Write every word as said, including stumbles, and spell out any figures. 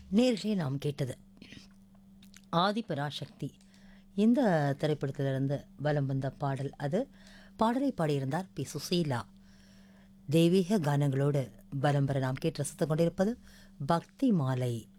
நேர்களே நாம் கேட்டது ஆதிபராசக்தி இந்த திரைப்படத்திலிருந்து வலம் வந்த பாடல். அது பாடலை பாடியிருந்தார் பி சுசீலா. தெய்வீக கானங்களோடு வலம் பெற நாம் கேட்டு ரசித்துக் கொண்டிருப்பது பக்தி மாலை.